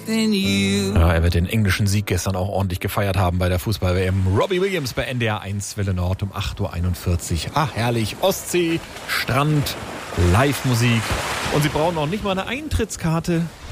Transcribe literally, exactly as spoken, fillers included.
than you. Ja, er wird den englischen Sieg gestern auch ordentlich gefeiert haben bei der Fußball-W M. Robbie Williams bei N D R eins Welle Nord um acht Uhr einundvierzig. Ah, herrlich. Ostsee, Strand, Live-Musik. Und Sie brauchen auch nicht mal eine Eintrittskarte.